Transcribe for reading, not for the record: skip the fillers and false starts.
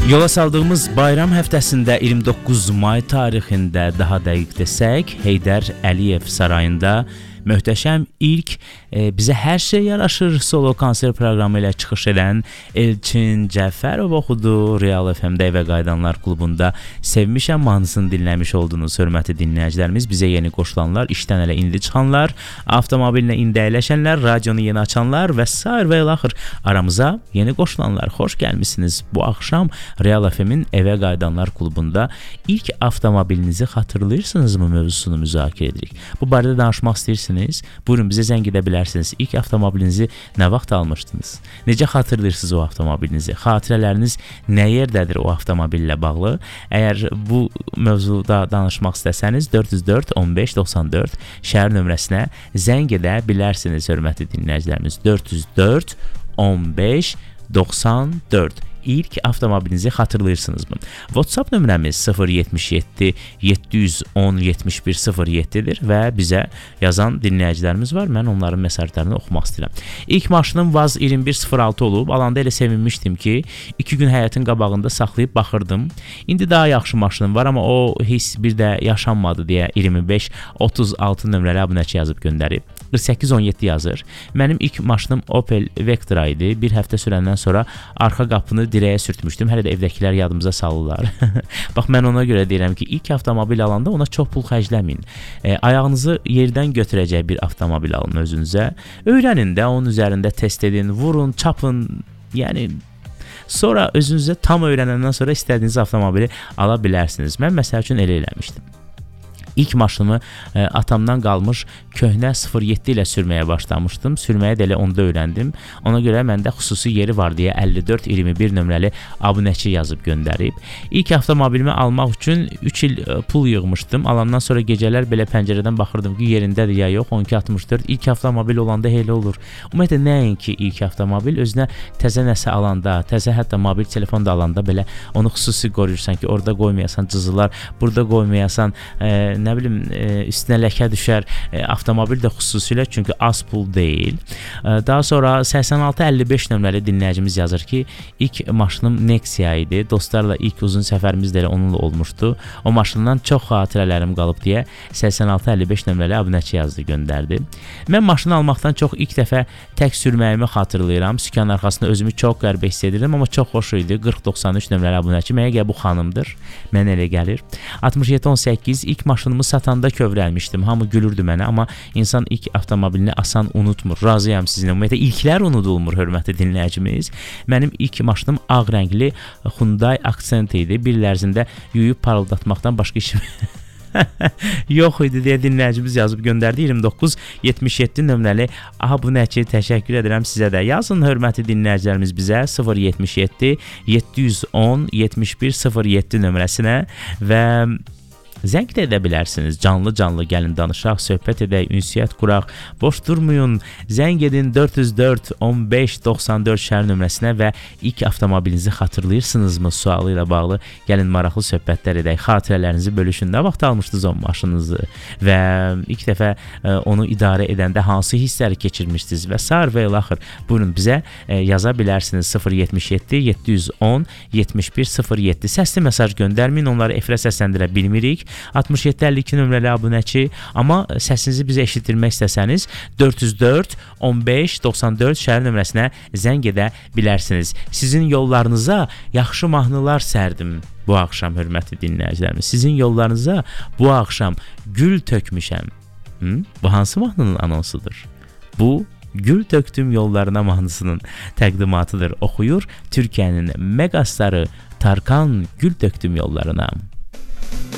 Yola saldığımız bayram həftəsində 29 may tarixində daha dəqiq desək, Heydər Əliyev sarayında möhtəşəm ilk bizə hər şey yaraşır solo konsert proqramı ilə çıxış edən Elçin Cəfərov oxudu. Real FM-də Evə Qayıdanlar klubunda Sevmişəm mahnısını dinləmiş olduğunuz hörmətli dinləyicilərimiz, bizə yeni qoşulanlar, işdən elə indi çıxanlar, avtomobilinə indi əyləşənlər, radionu yeni açanlar və sair və ilaxır aramıza yeni qoşulanlar, xoş gəlmisiniz. Bu axşam Real FM-in Evə Qayıdanlar klubunda ilk avtomobilinizi xatırlayırsınızmı mövzusunu müzakirə edirik. Bu barədə danışmaq istəyirsiniz? Buyurun, bizə zəng edə bilərsiniz. İlk avtomobilinizi nə vaxt almışdınız? Necə xatırlayırsınız o avtomobilinizi? Xatirələriniz nə yerdədir o avtomobillə bağlı? Əgər bu mövzuda danışmaq istəsəniz 404-15-94 şəhər nömrəsinə zəng edə bilərsiniz, hörmətli dinləyicilərimiz. 404-15-94 İlk avtomobilinizi xatırlayırsınızmı? WhatsApp nömrəmiz 077-710-7107-dir və bizə yazan dinləyicilərimiz var. Mən onların mesajlarını oxumaq istəyirəm. İlk maşınım Vaz 2106 olub. Alanda elə sevinmişdim ki, 2 gün həyətin qabağında saxlayıb baxırdım. İndi daha yaxşı maşınım var, amma o hiss bir də yaşanmadı deyə 2536 nömrəli abunəçi yazıb göndərib. 4817 yazır. Mənim ilk maşınım Opel Vectra idi. Bir həftə sürəndən sonra arxa qapını dirəyə sürtmüşdüm. Hələ də evdəkilər yadımıza salırlar. Bax, mən ona görə deyirəm ki, ilk avtomobil alanda ona çox pul xərcləməyin. Ayağınızı yerdən götürəcək bir avtomobil alın özünüzə. Öyrənin də, onun üzərində test edin, vurun, çapın. Yəni sonra özünüzə tam öyrənəndən sonra istədiyiniz avtomobili ala bilərsiniz. Mən məsəl üçün elə eləmişdim. İlk maşınımı atamdan qalmış köhnə 07 ilə sürməyə başlamışdım. Sürməyə də elə onda öyrəndim. Ona görə məndə xüsusi yeri var deyə 5421 nömrəli abunəçi yazıb göndərib. İlk avtomobilimi almaq üçün 3 il pul yığmışdım. Alandan sonra gecələr belə pəncərədən baxırdım ki, yerindədir ya yox. 1264 ilk avtomobil olanda elə olur. Ümumiyyətlə nəinki ilk avtomobil, özünə təzə nəsə alanda, təzə hətta mobil telefon da alanda belə onu xüsusi qoruyursan ki, orada qoymayasan cızılar, burada qoymayasan nə bilim, üstünə ləkə düşər. Avtomobil də xüsusilə, çünki az pul deyil. Daha sonra 8655 nömrəli dinləyicimiz yazır ki, ilk maşınım Nexia idi. Dostlarla ilk uzun səfərimiz də elə onunla olmuşdu. O maşından çox xatirələrim qalıb deyə 8655 nömrəli abunəçi yazdı, göndərdi. Mən maşını almaqdan çox ilk dəfə tək sürməyimi xatırlayıram. Sükan arxasında özümü çox qəribə hiss edirdim, amma çox xoş idi. 4093 nömrəli abunəçi. Mənə gəl bu xanımdır. Mənə elə gəlir. 6718 ilk maşınımı satanda kövrəlmişdim. Hamı gülürdü mənə, amma insan ilk avtomobilini asan unutmur. Razıyam sizinlə. Ümumiyyətlə ilklər unudulmur, hörmətli dinləyicimiz. Mənim ilk maşınım ağ rəngli Hyundai Accent idi. Bir lərzində yuyub parıldatmaqdan başqa işim yox idi deyə dinləyicimiz yazıb göndərdi. 2977 nömrəli abunəçi, təşəkkür edirəm sizə də. Yazın, hörmətli dinləyicilərimiz, bizə 077 710 7107 nömrəsinə və zəng də edə bilərsiniz. Canlı gəlin danışaq, söhbət edək, ünsiyyət quraq. Boş durmayın. Zəng edin 404-15-94 şəhər nömrəsinə və ilk avtomobilinizi xatırlayırsınızmı sualı ilə bağlı gəlin maraqlı söhbətlər edək. Xatirələrinizi bölüşün. Nə vaxt almışdınız o maşınınızı və ilk dəfə onu idarə edəndə hansı hissləri keçirmişdiniz və sair və ilaxır. Buyurun, bizə yaza bilərsiniz. 077 710 7107. Səsli mesaj göndərməyin, onları efirə səsləndirə bilmirik. 6752 nömrəli abunəçi, amma səsinizi bizə eşitdirmək istəsəniz 404-15-94 şəhər nömrəsinə zəng edə bilərsiniz. Sizin yollarınıza yaxşı mahnılar sərdim bu axşam, hörmətli dinləyicilərimiz. Sizin yollarınıza bu axşam gül tökmüşəm. Bu hansı mahnının anonsudur? Bu Gül töktüm yollarına mahnısının təqdimatıdır. Oxuyur Türkiyənin megastarı Tarkan Gül töktüm yollarına.